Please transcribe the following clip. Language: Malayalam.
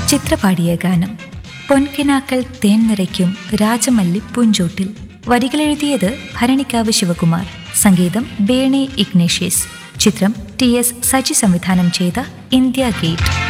ചിത്രപാടിയ ഗാനം പൊൻകിനാക്കൾ തേൻ നിറയ്ക്കും രാജമല്ലി പൂഞ്ചോട്ടിൽ. വരികളെഴുതിയത് ഭരണിക്കാവ് ശിവകുമാർ. സംഗീതം ബേണി ഇഗ്നേഷ്യസ്. ചിത്രം ടി എസ് സജി സംവിധാനം ചെയ്ത ഇന്ത്യ ഗേറ്റ്.